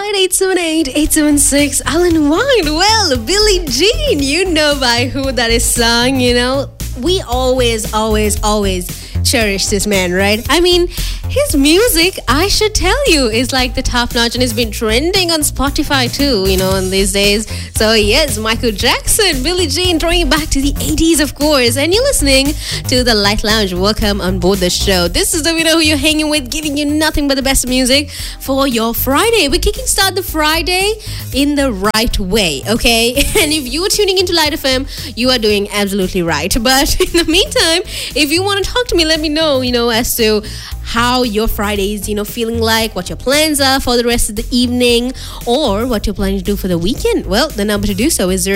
878-876. Alan White. Well, Billie Jean. You know by who that is sung, We always cherish this man, right? I mean, his music, I should tell you, is like the top notch and it's been trending on Spotify too, in these days. So yes, Michael Jackson, Billie Jean, throwing it back to the 80s, of course. And you're listening to The Light Lounge. Welcome on board the show. This is the winner who you're hanging with, giving you nothing but the best music for your Friday. We're kicking start the Friday in the right way, okay? And if you are tuning into Light FM, you are doing absolutely right. But in the meantime, if you want to talk to me, let me know, as to how your Friday is, feeling like, what your plans are for the rest of the evening, or what you're planning to do for the weekend. Well, the number to do so is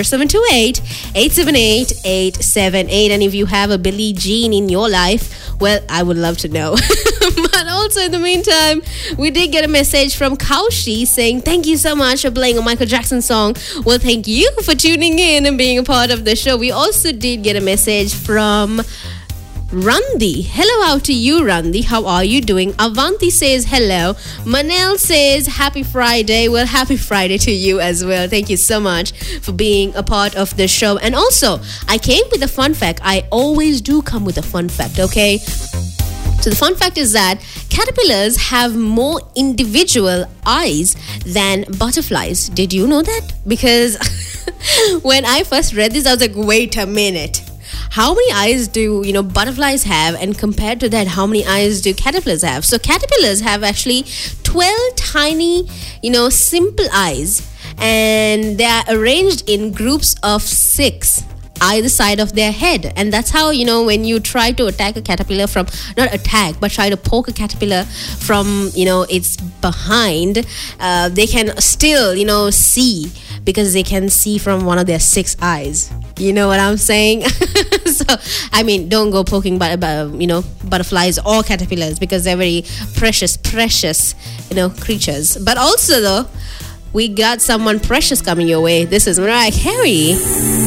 0728-878-878. And if you have a Billie Jean in your life, well, I would love to know. But also in the meantime, we did get a message from Kaushi saying, thank you so much for playing a Michael Jackson song. Well, thank you for tuning in and being a part of the show. We also did get a message from Randi. Hello out to you, Randi. How are you doing? Avanti says hello. Manel says happy Friday. Well, happy Friday to you as well. Thank you so much for being a part of the show. And also, I came with a fun fact. I always do come with a fun fact, okay? So the fun fact is that caterpillars have more individual eyes than butterflies. Did you know that? Because when I first read this, I was like, wait a minute. How many eyes do, butterflies have? And compared to that, how many eyes do caterpillars have? So caterpillars have actually 12 tiny, simple eyes. And they are arranged in groups of 6. Either side of their head. And that's how, when you try to attack a caterpillar from, not attack, but try to poke a caterpillar from, its behind, they can still, see, because they can see from one of their 6 eyes. You know what I'm saying? So, I mean, don't go poking, butterflies or caterpillars, because they're very precious, creatures. But also, though, we got someone precious coming your way. This is Mariah Carey.